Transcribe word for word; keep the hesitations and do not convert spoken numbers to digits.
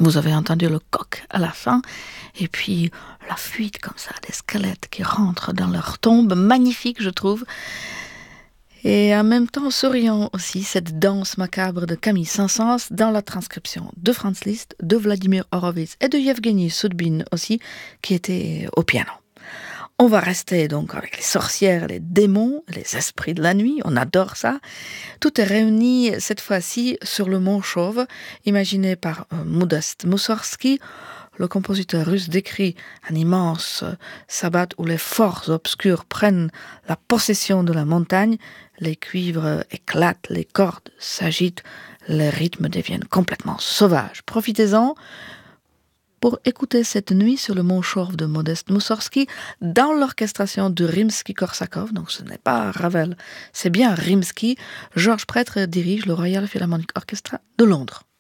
Vous avez entendu le coq à la fin, et puis la fuite comme ça, des squelettes qui rentrent dans leur tombe, magnifique je trouve. Et en même temps souriant aussi, cette danse macabre de Camille Saint-Saëns dans la transcription de Franz Liszt, de Vladimir Horowitz et de Yevgeny Sudbin aussi, qui était au piano. On va rester donc avec les sorcières, les démons, les esprits de la nuit, on adore ça. Tout est réuni cette fois-ci sur le Mont Chauve, imaginé par euh, Modest Moussorgsky. Le compositeur russe décrit un immense sabbat où les forces obscures prennent la possession de la montagne, les cuivres éclatent, les cordes s'agitent, les rythmes deviennent complètement sauvages. Profitez-en pour écouter cette nuit sur le Mont Chauve de Modest Moussorgsky dans l'orchestration de Rimsky-Korsakov. Donc ce n'est pas Ravel, c'est bien Rimsky. Georges Prêtre dirige le Royal Philharmonic Orchestra de Londres.